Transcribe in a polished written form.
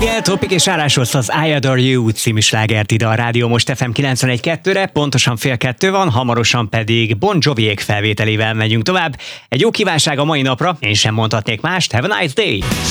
reggel, Topik és Árás hozta az I Adore You című slágert ide a Rádió Most FM 91.2-re, pontosan 1:30 van, hamarosan pedig Bon Joviék felvételével megyünk tovább. Egy jó kívánság a mai napra, én sem mondhatnék mást, have a nice day!